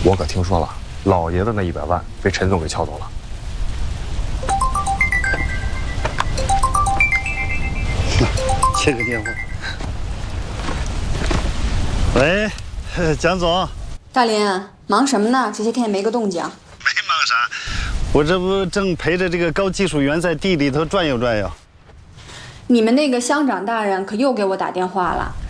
我可听说了，老爷子那100万被陈总给撬走了。 接个电话。喂，蒋总。 大林，忙什么呢？这些天也没个动静。 没忙啥，我这不正陪着这个高技术员在地里头转悠转悠。 你们那个乡长大人可又给我打电话了，